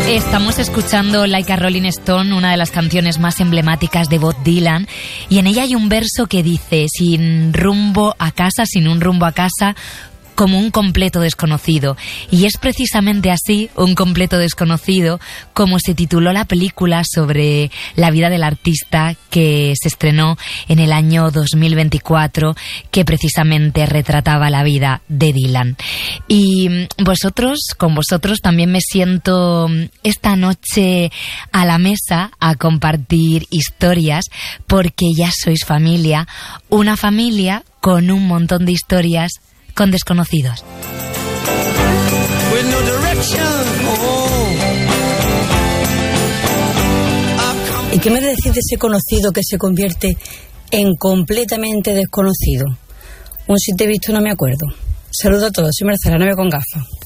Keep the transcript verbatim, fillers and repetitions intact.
Estamos escuchando Like a Rolling Stone, una de las canciones más emblemáticas de Bob Dylan, y en ella hay un verso que dice: sin rumbo a casa, sin un rumbo a casa, como un completo desconocido. Y es precisamente así, un completo desconocido, como se tituló la película sobre la vida del artista que se estrenó en el año dos mil veinticuatro, que precisamente retrataba la vida de Dylan. Y vosotros, con vosotros también me siento esta noche a la mesa a compartir historias, porque ya sois familia, una familia con un montón de historias con desconocidos. ¿Y qué me decís de ese conocido que se convierte en completamente desconocido? Un si te he visto no me acuerdo. Saludo a todos, soy Marcela, novia con gafas.